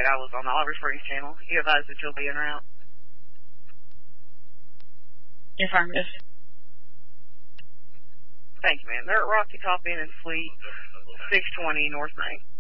I was on the Oliver Springs channel. You advised that you'll be en route. Affirmative. Thank you, ma'am. They're at Rocky Top Inn and Suite, 620 North Main.